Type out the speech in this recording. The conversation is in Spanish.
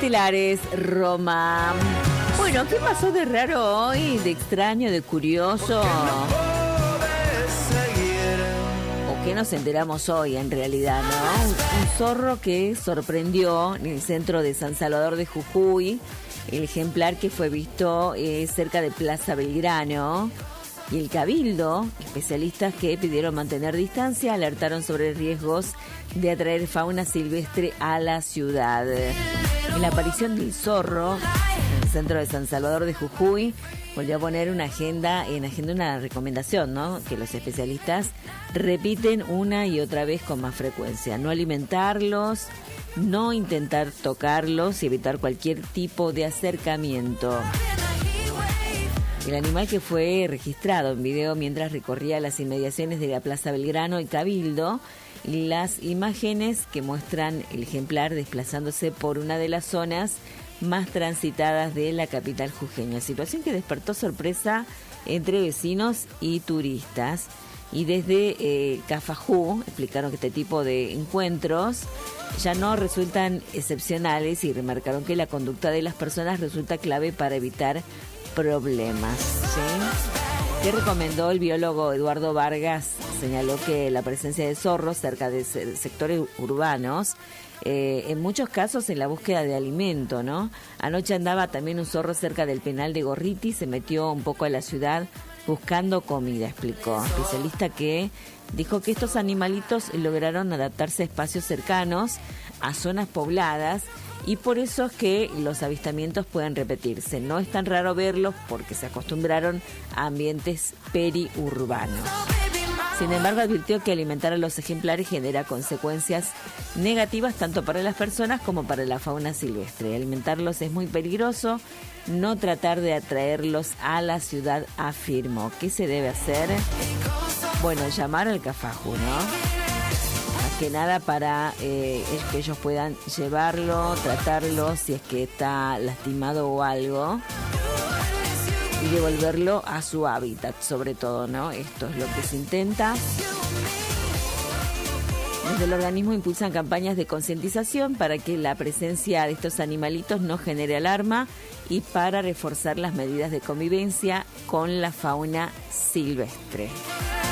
Estelares, Roma. Bueno, ¿qué pasó de raro hoy? De extraño, de curioso. ¿O qué nos enteramos hoy en realidad, no? Un zorro que sorprendió en el centro de San Salvador de Jujuy. El ejemplar que fue visto cerca de Plaza Belgrano. Y el Cabildo, especialistas que pidieron mantener distancia, alertaron sobre riesgos de atraer fauna silvestre a la ciudad. En la aparición del zorro en el centro de San Salvador de Jujuy volvió a poner en agenda una recomendación, ¿no? Que los especialistas repiten una y otra vez con más frecuencia. No alimentarlos, no intentar tocarlos y evitar cualquier tipo de acercamiento. El animal que fue registrado en video mientras recorría las inmediaciones de la Plaza Belgrano y Cabildo, y las imágenes que muestran el ejemplar desplazándose por una de las zonas más transitadas de la capital jujeña. Situación que despertó sorpresa entre vecinos y turistas. Y desde Cafajú explicaron que este tipo de encuentros ya no resultan excepcionales y remarcaron que la conducta de las personas resulta clave para evitar problemas, ¿sí? ¿Qué recomendó el biólogo Eduardo Vargas? Señaló que la presencia de zorros cerca de sectores urbanos, en muchos casos en la búsqueda de alimento, ¿no? Anoche andaba también un zorro cerca del penal de Gorriti, se metió un poco a la ciudad buscando comida, explicó. Especialista que dijo que estos animalitos lograron adaptarse a espacios cercanos, a zonas pobladas, y por eso es que los avistamientos pueden repetirse. No es tan raro verlos porque se acostumbraron a ambientes periurbanos. Sin embargo, advirtió que alimentar a los ejemplares genera consecuencias negativas tanto para las personas como para la fauna silvestre. Alimentarlos es muy peligroso, no tratar de atraerlos a la ciudad, afirmó. ¿Qué se debe hacer? Bueno, llamar al Cafajú, ¿no? Que nada para que ellos puedan llevarlo, tratarlo si es que está lastimado o algo y devolverlo a su hábitat, sobre todo, ¿no? Esto es lo que se intenta. Desde el organismo impulsan campañas de concientización para que la presencia de estos animalitos no genere alarma y para reforzar las medidas de convivencia con la fauna silvestre.